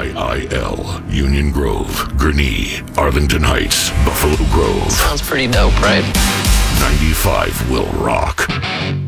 KIIL, Union Grove, Gurnee, Arlington Heights, Buffalo Grove. Sounds pretty dope, right? 95 will rock.